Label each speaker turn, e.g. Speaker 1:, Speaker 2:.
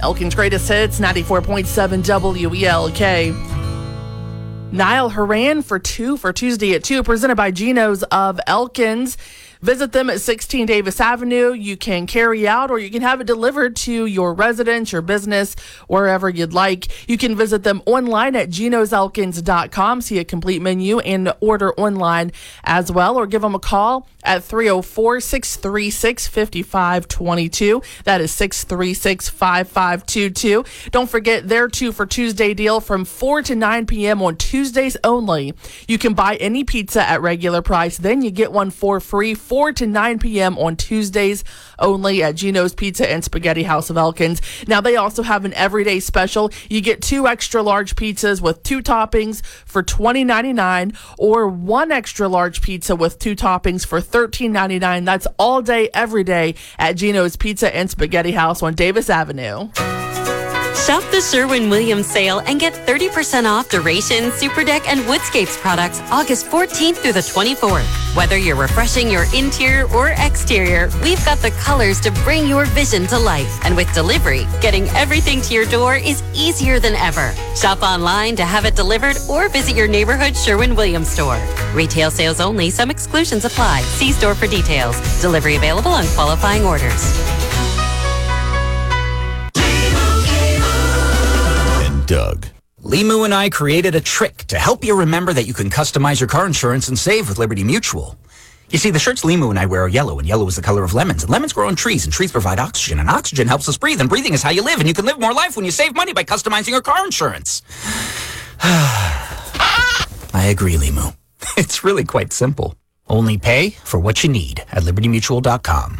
Speaker 1: Elkins' Greatest Hits, 94.7 WELK. Niall Horan for Tuesday at 2, presented by Geno's of Elkins. Visit them at 16 Davis Avenue. You can carry out or you can have it delivered to your residence, your business, wherever you'd like. You can visit them online at genoselkins.com, see a complete menu, and order online as well, or give them a call at 304-636-5522. That is 636-5522. Don't forget their 2 for Tuesday deal from 4 to 9 p.m. on Tuesdays only. You can buy any pizza at regular price, then you get one for free 4 to 9 p.m. on Tuesdays only at Geno's Pizza and Spaghetti House of Elkins. Now, they also have an everyday special. You get 2 extra large pizzas with 2 toppings for $20.99 or 1 extra large pizza with 2 toppings for $13.99. That's all day, every day at Geno's Pizza and Spaghetti House on Davis Avenue.
Speaker 2: Shop the Sherwin-Williams sale and get 30% off Duration, Super Deck, and Woodscapes products August 14th through the 24th. Whether you're refreshing your interior or exterior, we've got the colors to bring your vision to life. And with delivery, getting everything to your door is easier than ever. Shop online to have it delivered or visit your neighborhood Sherwin-Williams store. Retail sales only. Some exclusions apply. See store for details. Delivery available on qualifying orders.
Speaker 3: Doug. Limu and I created a trick to help you remember that you can customize your car insurance and save with Liberty Mutual. You see, the shirts Limu and I wear are yellow, and yellow is the color of lemons. And lemons grow on trees, and trees provide oxygen, and oxygen helps us breathe, and breathing is how you live, and you can live more life when you save money by customizing your car insurance. I agree, Limu. It's really quite simple. Only pay for what you need at libertymutual.com.